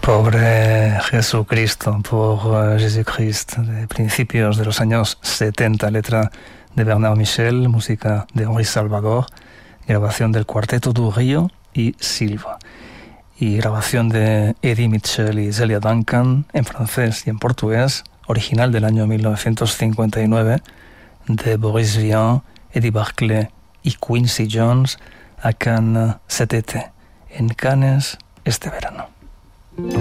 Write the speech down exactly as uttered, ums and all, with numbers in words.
Pobre Jesucristo, por Jésus-Christ, de principios de los años setenta, letra de Bernard Michel, música de Henri Salvador, grabación del Cuarteto du Río y Silva, y grabación de Eddie Mitchell y Zelia Duncan en francés y en portugués, original del año mil novecientos cincuenta y nueve, de Boris Vian, Eddie Barclay y Quincy Jones, a Cannes cet été, en Cannes este verano.